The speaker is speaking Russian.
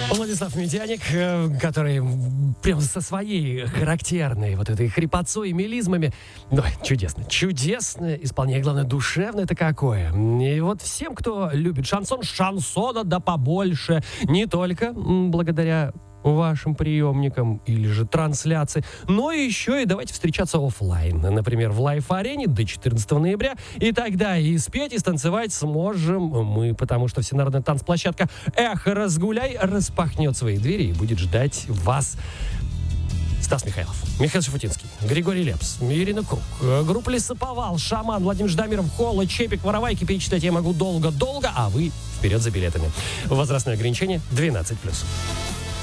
Владислав Медяник, который прям со своей характерной вот этой хрипотцой и мелизмами, ну, чудесно, чудесное исполнение, главное, душевное-то какое. И вот всем, кто любит шансон, шансона да побольше, не только благодаря вашим приемникам или же трансляции, но еще и давайте встречаться офлайн. Например, в Лайф-арене до 14 ноября. И тогда и спеть, и станцевать сможем мы, потому что всенародная танцплощадка «Эхо Разгуляй» распахнет свои двери и будет ждать вас. Стас Михайлов, Михаил Шафутинский, Григорий Лепс, Ирина Круг, группа Лесоповал, Шаман, Владимир Ждамиров, Холла, Чепик, Воровайки. Перечислять я могу долго-долго, а вы вперед за билетами. Возрастное ограничение 12+.